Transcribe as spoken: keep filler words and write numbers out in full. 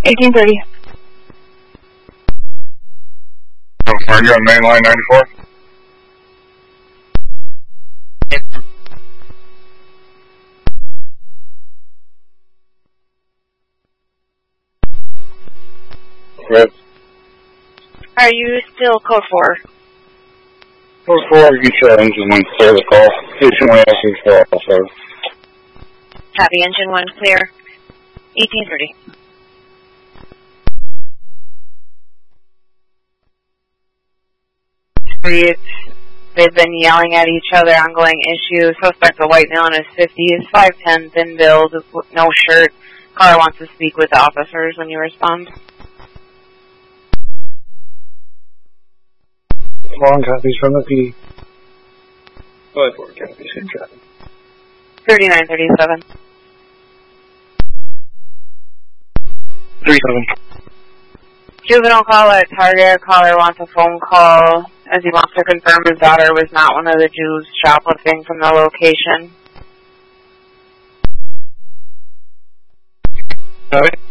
eighteen thirty. Are you on main line ninety-four? Good. Are you still code four? Code four, you should engine one clear the call. Station one asking for also. Copy, engine one clear. eighteen thirty. Streets. They've been yelling at each other, ongoing issue. Suspect, a white male in his fifties, five ten, thin build, no shirt. Caller wants to speak with officers when you respond. Long copies from the P D. Five four copies, same traffic. thirty-nine thirty-seven. three seven. Juvenile call at Target. Caller wants a phone call as he wants to confirm his daughter was not one of the Jews shoplifting from the location. Alright.